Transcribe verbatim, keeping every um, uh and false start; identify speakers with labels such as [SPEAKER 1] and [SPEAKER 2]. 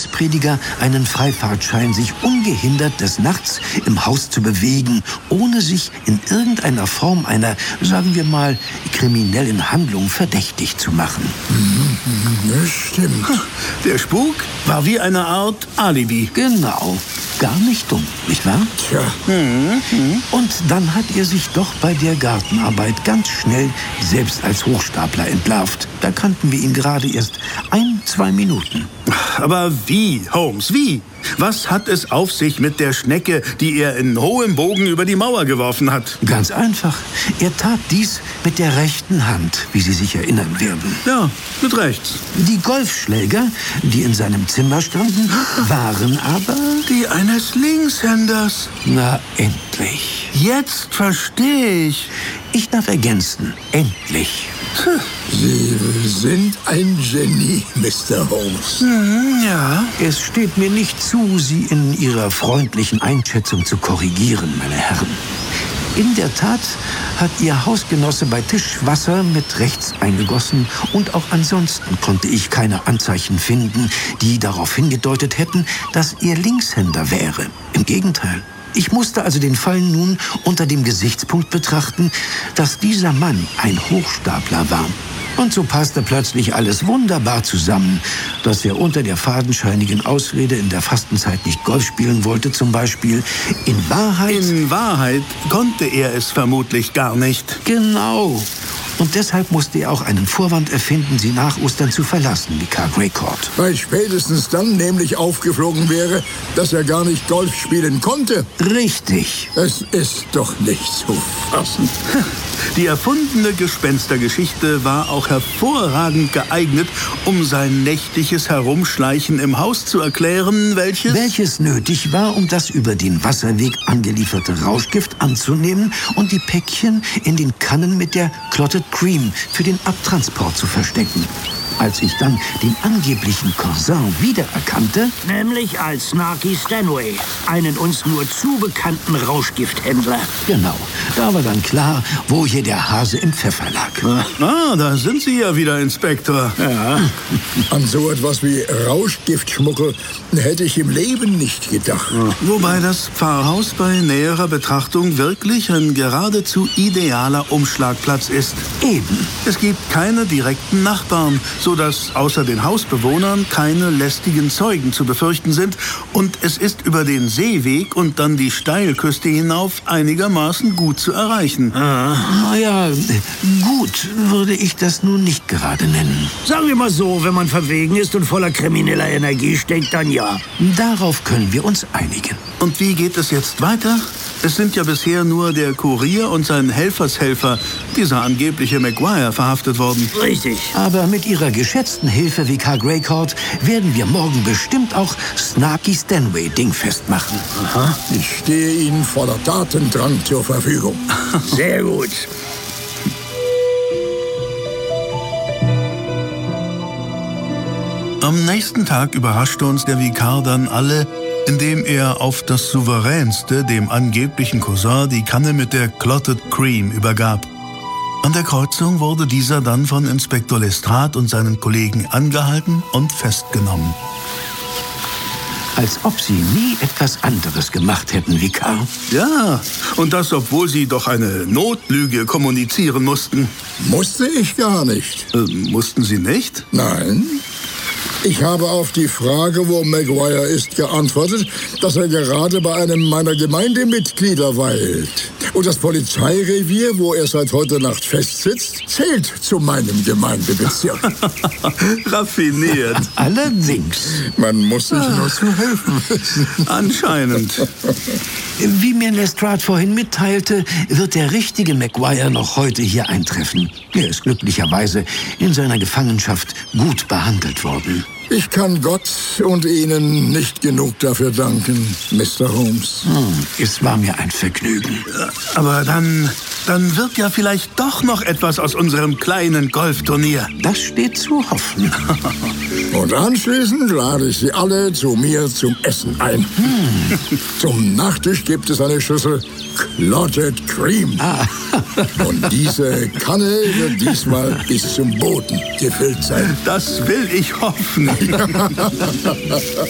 [SPEAKER 1] Hilfsprediger einen Freifahrtschein, sich ungehindert des Nachts im Haus zu bewegen, ohne sich in irgendeiner Form einer, sagen wir mal, kriminellen Handlung verdächtig zu machen.
[SPEAKER 2] Das stimmt.
[SPEAKER 3] Der Spuk war wie eine Art Alibi.
[SPEAKER 1] Genau. Gar nicht dumm, nicht wahr?
[SPEAKER 2] Tja.
[SPEAKER 1] Mhm. Und dann hat er sich doch bei der Gartenarbeit ganz schnell selbst als Hochstapler entlarvt. Da kannten wir ihn gerade erst ein, zwei Minuten.
[SPEAKER 3] Aber wie, Holmes, wie? Was hat es auf sich mit der Schnecke, die er in hohem Bogen über die Mauer geworfen hat?
[SPEAKER 1] Ganz einfach. Er tat dies mit der rechten Hand, wie Sie sich erinnern werden.
[SPEAKER 3] Ja, mit rechts.
[SPEAKER 1] Die Golfschläger, die in seinem Zimmer standen, waren aber...
[SPEAKER 3] Die eines Linkshänders.
[SPEAKER 1] Na, endlich.
[SPEAKER 3] Jetzt verstehe ich.
[SPEAKER 1] Ich darf ergänzen. Endlich.
[SPEAKER 2] Sie sind ein Genie, Mister Holmes.
[SPEAKER 3] Hm, ja.
[SPEAKER 1] Es steht mir nicht zu, Sie in Ihrer freundlichen Einschätzung zu korrigieren, meine Herren. In der Tat hat Ihr Hausgenosse bei Tisch Wasser mit rechts eingegossen und auch ansonsten konnte ich keine Anzeichen finden, die darauf hingedeutet hätten, dass er Linkshänder wäre. Im Gegenteil. Ich musste also den Fall nun unter dem Gesichtspunkt betrachten, dass dieser Mann ein Hochstapler war. Und so passte plötzlich alles wunderbar zusammen, dass er unter der fadenscheinigen Ausrede in der Fastenzeit nicht Golf spielen wollte zum Beispiel. In Wahrheit...
[SPEAKER 3] In Wahrheit konnte er es vermutlich gar nicht.
[SPEAKER 1] Genau. Und deshalb musste er auch einen Vorwand erfinden, sie nach Ostern zu verlassen, wie Carr Greycourt.
[SPEAKER 2] Weil spätestens dann nämlich aufgeflogen wäre, dass er gar nicht Golf spielen konnte.
[SPEAKER 1] Richtig.
[SPEAKER 2] Es ist doch nicht zu fassen.
[SPEAKER 3] Die erfundene Gespenstergeschichte war auch hervorragend geeignet, um sein nächtliches Herumschleichen im Haus zu erklären, welches...
[SPEAKER 1] Welches nötig war, um das über den Wasserweg angelieferte Rauschgift anzunehmen und die Päckchen in den Kannen mit der Clotted Cream für den Abtransport zu verstecken. Als ich dann den angeblichen Cousin wiedererkannte...
[SPEAKER 4] Nämlich als Snarky Stanway, einen uns nur zu bekannten Rauschgifthändler.
[SPEAKER 1] Genau, da war dann klar, wo hier der Hase im Pfeffer lag.
[SPEAKER 3] Ah, da sind Sie ja wieder, Inspektor.
[SPEAKER 4] Ja.
[SPEAKER 2] An so etwas wie Rauschgiftschmuggel hätte ich im Leben nicht gedacht.
[SPEAKER 3] Wobei das Pfarrhaus bei näherer Betrachtung wirklich ein geradezu idealer Umschlagplatz ist.
[SPEAKER 1] Eben.
[SPEAKER 3] Es gibt keine direkten Nachbarn, sodass außer den Hausbewohnern keine lästigen Zeugen zu befürchten sind. Und es ist über den Seeweg und dann die Steilküste hinauf einigermaßen gut zu erreichen.
[SPEAKER 4] Ah.
[SPEAKER 1] Naja, gut würde ich das nun nicht gerade nennen.
[SPEAKER 4] Sagen wir mal so, wenn man verwegen ist und voller krimineller Energie steckt, dann ja.
[SPEAKER 1] Darauf können wir uns einigen.
[SPEAKER 3] Und wie geht es jetzt weiter? Es sind ja bisher nur der Kurier und sein Helfershelfer, dieser angebliche Maguire, verhaftet worden.
[SPEAKER 4] Richtig.
[SPEAKER 1] Aber mit Ihrer geschätzten Hilfe wie Carr Greycourt werden wir morgen bestimmt auch Snarky Stanway dingfest machen.
[SPEAKER 4] Aha.
[SPEAKER 2] Ich stehe Ihnen voller Tatendrang zur Verfügung.
[SPEAKER 4] Sehr gut.
[SPEAKER 3] Am nächsten Tag überraschte uns der Vikar dann alle, indem er auf das Souveränste dem angeblichen Cousin die Kanne mit der Clotted Cream übergab. An der Kreuzung wurde dieser dann von Inspektor Lestrade und seinen Kollegen angehalten und festgenommen.
[SPEAKER 1] Als ob Sie nie etwas anderes gemacht hätten, Vikar.
[SPEAKER 3] Ja, und das, obwohl sie doch eine Notlüge kommunizieren mussten.
[SPEAKER 2] Musste ich gar nicht.
[SPEAKER 3] Äh, mussten sie nicht?
[SPEAKER 2] Nein. Ich habe auf die Frage, wo Maguire ist, geantwortet, dass er gerade bei einem meiner Gemeindemitglieder weilt. Und das Polizeirevier, wo er seit heute Nacht festsitzt, zählt zu meinem Gemeindebezirk.
[SPEAKER 3] Raffiniert.
[SPEAKER 1] Allerdings.
[SPEAKER 2] Man muss sich nur zu helfen wissen.
[SPEAKER 3] Anscheinend.
[SPEAKER 1] Wie mir Lestrade vorhin mitteilte, wird der richtige Maguire noch heute hier eintreffen. Er ist glücklicherweise in seiner Gefangenschaft gut behandelt worden.
[SPEAKER 2] Ich kann Gott und Ihnen nicht genug dafür danken, Mister Holmes.
[SPEAKER 1] Hm, es war mir ein Vergnügen.
[SPEAKER 3] Aber dann, dann wird ja vielleicht doch noch etwas aus unserem kleinen Golfturnier.
[SPEAKER 1] Das steht zu hoffen.
[SPEAKER 2] Und anschließend lade ich Sie alle zu mir zum Essen ein. Hm. Zum Nachtisch gibt es eine Schüssel Clotted Cream.
[SPEAKER 1] Ah.
[SPEAKER 2] Und diese Kanne wird diesmal bis zum Boden gefüllt sein.
[SPEAKER 3] Das will ich hoffen.